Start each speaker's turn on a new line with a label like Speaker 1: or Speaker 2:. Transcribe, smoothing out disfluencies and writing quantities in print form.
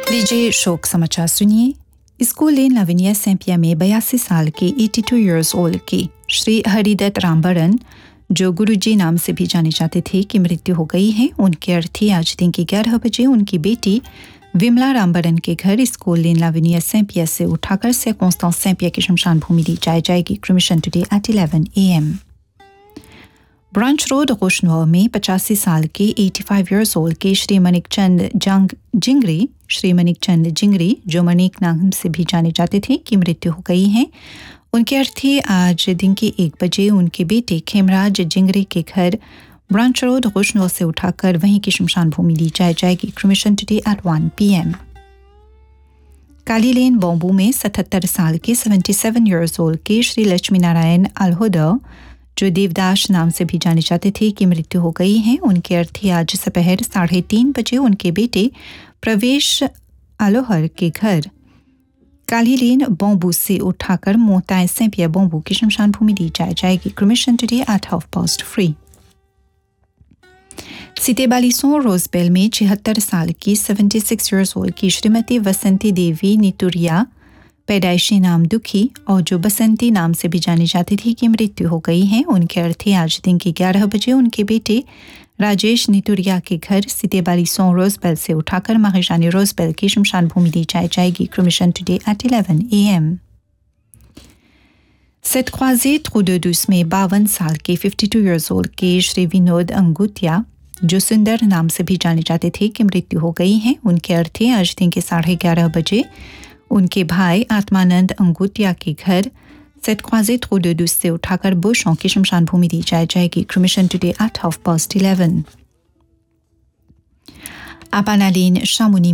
Speaker 1: लीजिए शोक समाचार सुनिए। स्कूल लेन लाविनिया सैंपिया में 82 साल के 82 इयर्स ओल्ड के श्री हरिदत्त रामबरन, जो गुरुजी नाम से भी जाने जाते थे, की मृत्यु हो गई है। उनके अर्थी आज दिन के 11 बजे उनकी बेटी विमला रामबरन के घर स्कूल लेन लाविनिया सैंपिया से उठाकर सर्कंस्टेंस सैंपिया की शमशान भूमि दी जाएगी। Cremation today at 11 AM। Branch road रोशनवा में 85 साल के 85 इयर्स ओल्ड के श्री मनिकचंद जिंगरी, जो मनिक नाम से भी जाने जाते थे, की मृत्यु हो गई है। उनके अर्थी आज दिन के 1 बजे उनके बेटे खेमराज जिंगरी के घर ब्रांच रोड रोशनवा से उठाकर वहीं की शमशान भूमि दी जाएगी। Cremation today at 1 PM। Kali lane bamboo में 77 साल के 77 इयर्स ओल्ड के श्री लक्ष्मी नारायण अलहोदा, जो देवदास नाम से भी जाने जाते थे, की मृत्यु हो गई है। उनके अर्थी आज दोपहर 3:30 बजे उनके बेटे प्रवेश अलोहर के घर काली लेन बॉम्बू से उठाकर मोहताय सैंपिया बॉम्बू की शमशान भूमि दी जाएगी। Cremation today at 3:30। सीतेबालीसों रोजबेल में 76 साल की 76 इयर्स ओल्ड की श्रीमती वसंती देवी नितुरिया, पैदाइशी नाम दुखी और जो बसंती नाम से भी जानी जाती थी, की मृत्यु हो गई है। उनके अर्थी आज दिन के 11 बजे उनके बेटे राजेश नितुरिया के घर सीतेबालीसों रोजबेल से उठाकर महारानी रोजबेल की शमशान भूमि दी जाएगी। Cremation today at 11 AM। Set ख्वाजे ट्रूडोडूस में 52 साल के 52 इयर्स ओल्ड के श्री विनोद अंगुतिया, जो सुंदर नाम से भी जाने जाते थे, की मृत्यु हो गई है। उनके अर्थी आज दिन के 11:30 बजे उनके भाई आत्मानंद अंगुतिया के घर सेट ख्वाजे ट्रूडोडूस से उठाकर बुशों की शमशान भूमि दी जाएगी। Cremation today at 11:30। आपानालीन शामुनी